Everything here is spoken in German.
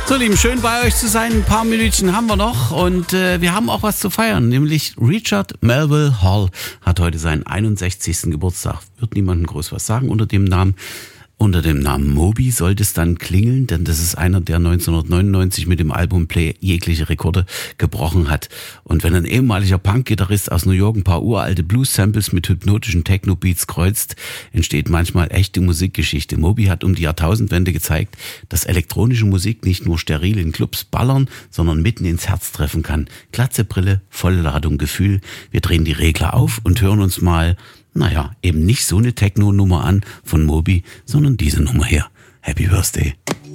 So, Lieben, schön bei euch zu sein. Ein paar Minütchen haben wir noch und wir haben auch was zu feiern, nämlich Richard Melville Hall hat heute seinen 61. Geburtstag. Wird niemandem groß was sagen unter dem Namen. Unter dem Namen Moby sollte es dann klingeln, denn das ist einer, der 1999 mit dem Album Play jegliche Rekorde gebrochen hat. Und wenn ein ehemaliger Punk-Gitarrist aus New York ein paar uralte Blues-Samples mit hypnotischen Techno-Beats kreuzt, entsteht manchmal echte Musikgeschichte. Moby hat um die Jahrtausendwende gezeigt, dass elektronische Musik nicht nur steril in Clubs ballern, sondern mitten ins Herz treffen kann. Glatze Brille, volle Ladung Gefühl. Wir drehen die Regler auf und hören uns mal eben nicht so eine Techno-Nummer an von Moby, sondern diese Nummer hier. Happy Birthday.